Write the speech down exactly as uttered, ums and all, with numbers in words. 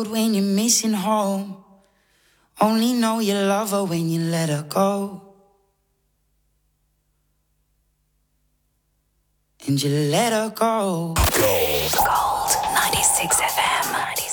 When you're missing home, only know you love her when you let her go. And you let her go. Gold, Gold, ninety-six F M.